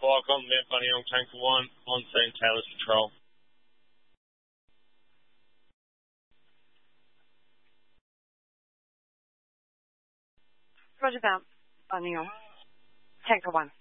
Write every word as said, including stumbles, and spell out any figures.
Fire compliment, Bunny on Tanker one, on scene Taylor's Patrol. Roger that, Bunny on Tanker one.